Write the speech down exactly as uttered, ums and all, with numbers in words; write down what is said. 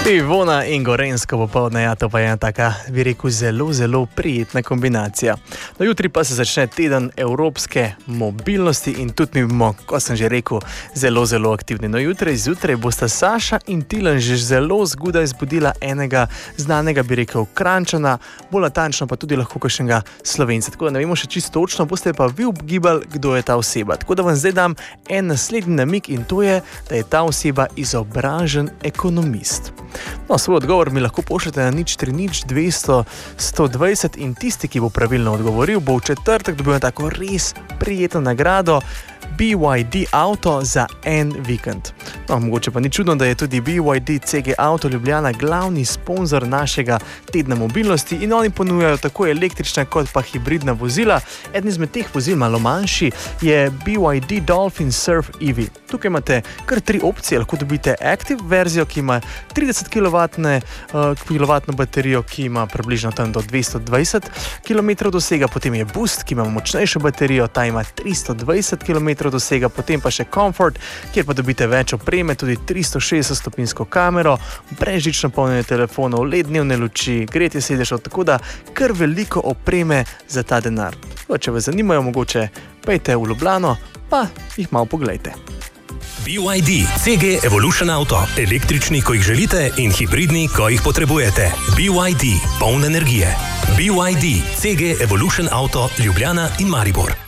Ivona in Gorensko popoldne, ja, to pa je ena taka, bi rekel, zelo, zelo prijetna kombinacija. No, jutri pa se začne teden evropske mobilnosti in tudi mi bomo, kot sem že rekel, zelo, zelo aktivni. No, jutri zjutraj bosta Saša in Tilen že zelo zgodaj zbudila enega znanega, bi rekel, Kranjčana, bolj natančno pa tudi lahko kakšnega Slovenca. Tako da ne vemo še čisto točno, boste pa vi obgibali, kdo je ta oseba. Tako da vam zdaj dam en naslednji namig in to je, da je ta oseba izobražen ekonomist. No, svoj odgovor mi lahko pošljete na nič tri nič dvesto sto dvajset in tisti, ki bo pravilno odgovoril, bo v četrtek dobil tako res prijetno nagrado B Y D avto za en vikend. No, mogoče pa ni čudno, da je tudi B Y D C G Auto Ljubljana glavni sponzor našega tedna mobilnosti in oni ponujajo tako električna kot pa hibridna vozila. Eden izmed teh vozil, malo manjši, je B Y D Dolphin Surf E V. Tukaj imate kar tri opcije, lahko dobite Active verzijo, ki ima trideset kilovatno baterijo, ki ima približno tam do dvesto dvajset kilometrov dosega, potem je Boost, ki ima močnejšo baterijo, ta ima tristo dvajset kilometrov dosega, potem pa še Comfort, kjer pa dobite več opreme, tudi tristo šestdeset stopinjsko kamero, brezžično polnjenje telefonov, L E D dnevne luči, gretje sedežev, tako da kar veliko opreme za ta denar. No, če vas zanimajo, mogoče pejte v Ljubljano, pa jih malo poglejte. B Y D C G Evolution Auto. Električni, ko jih želite, in hibridni, ko jih potrebujete. B Y D, poln energije. B Y D C G Evolution Auto Ljubljana in Maribor.